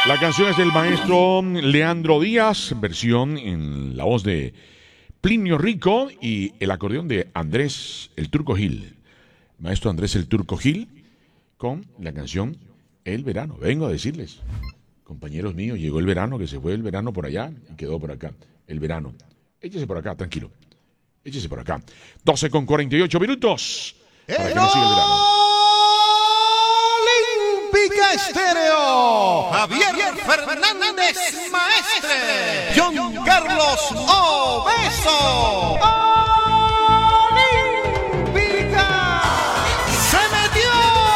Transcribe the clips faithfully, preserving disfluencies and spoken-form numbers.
La canción es del maestro Leandro Díaz, versión en la voz de Plinio Rico y el acordeón de Andrés el Turco Gil. Maestro Andrés el Turco Gil con la canción El Verano. Vengo a decirles, compañeros míos, llegó el verano, que se fue el verano por allá y quedó por acá. El verano. Échese por acá, tranquilo. Échese por acá. doce con cuarenta y ocho minutos para que nos siga el verano. Olímpica Estéreo. Javier Fernández Maestre. John Carlos Obeso. Olímpica. Se metió.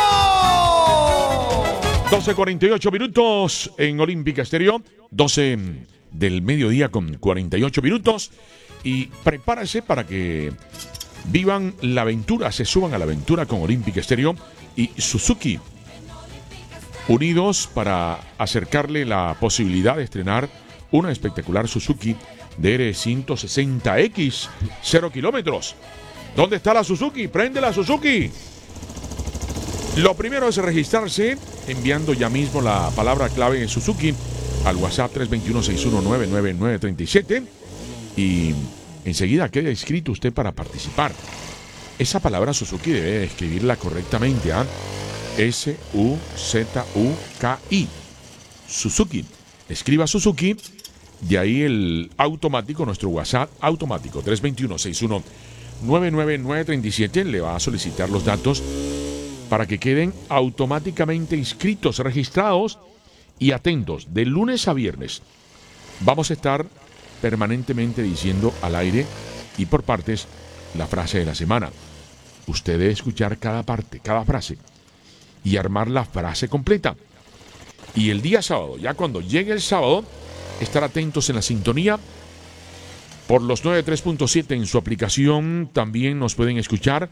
doce cuarenta y ocho minutos en Olímpica Estéreo. doce del mediodía con cuarenta y ocho minutos. Y prepárese para que vivan la aventura, se suban a la aventura con Olímpica Estéreo y Suzuki, unidos para acercarle la posibilidad de estrenar una espectacular Suzuki D R ciento sesenta X, cero kilómetros. ¿Dónde está la Suzuki? ¡Prende la Suzuki! Lo primero es registrarse enviando ya mismo la palabra clave Suzuki al WhatsApp tres dos uno, seis uno nueve, nueve nueve tres siete y enseguida quede inscrito usted para participar. Esa palabra Suzuki debe escribirla correctamente, ¿ah? ¿eh? S U Z U K I. Suzuki. Escriba Suzuki, de ahí el automático, nuestro WhatsApp automático, tres dos uno, seis uno nueve nueve nueve tres siete, le va a solicitar los datos para que queden automáticamente inscritos, registrados y atentos. De lunes a viernes vamos a estar permanentemente diciendo al aire y por partes la frase de la semana. Usted debe escuchar cada parte, cada frase y armar la frase completa. Y el día sábado, ya cuando llegue el sábado, estar atentos en la sintonía por los noventa y tres punto siete en su aplicación. También nos pueden escuchar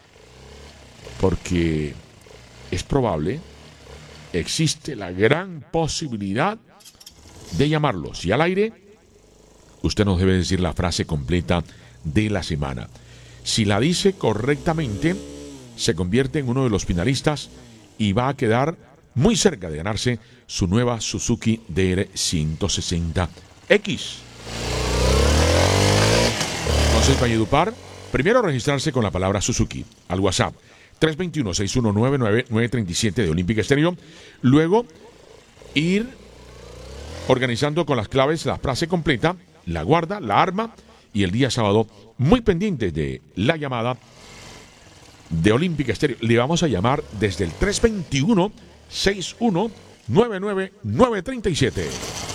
porque es probable, existe la gran posibilidad de llamarlos. Y al aire, usted nos debe decir la frase completa de la semana. Si la dice correctamente, se convierte en uno de los finalistas y va a quedar muy cerca de ganarse su nueva Suzuki D R ciento sesenta X. Entonces, Valledupar, primero registrarse con la palabra Suzuki al WhatsApp tres dos uno, seis uno nueve nueve nueve tres siete de Olímpica Estéreo. Luego, ir organizando con las claves la frase completa, la guarda, la arma y el día sábado, muy pendientes de la llamada de Olímpica Estéreo. Le vamos a llamar desde el tres dos uno, seis uno nueve nueve nueve tres siete.